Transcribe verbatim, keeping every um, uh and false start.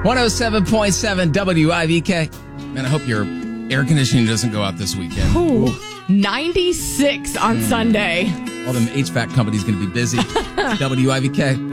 one oh seven point seven W I V K. Man, I hope your air conditioning doesn't go out this weekend. Ooh, ninety-six on mm. Sunday. All them H V A C companies going to be busy. W I V K.